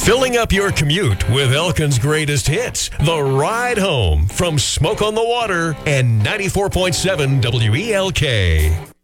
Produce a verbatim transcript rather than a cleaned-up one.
Filling up your commute with Elkin's greatest hits. The Ride Home from Smoke on the Water and ninety-four point seven W E L K.